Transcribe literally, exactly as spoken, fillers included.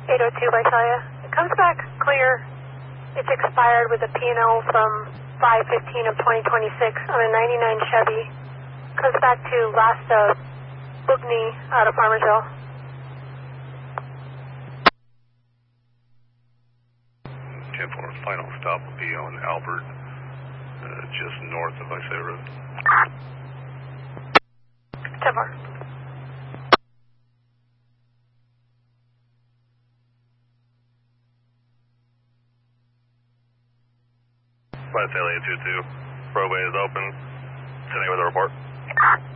eight oh two Visalia. It comes back clear. It's expired with a P and L from five fifteen of twenty twenty-six on a ninety-nine Chevy. Comes back to last of Bugny out of Farmersville. ten four, final stop will be on Albert, uh, just north of Visalia Road. ten four. Visalia two two, roadway is open. Sending with a report.